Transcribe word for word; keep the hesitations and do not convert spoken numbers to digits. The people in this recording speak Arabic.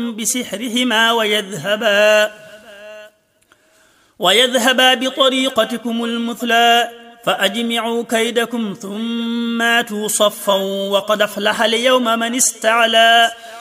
بسحرهما ويذهبا ويذهبا بطريقتكم المثلى فأجمعوا كيدكم ثم آتوا صفا وقد أفلح اليوم من استعلى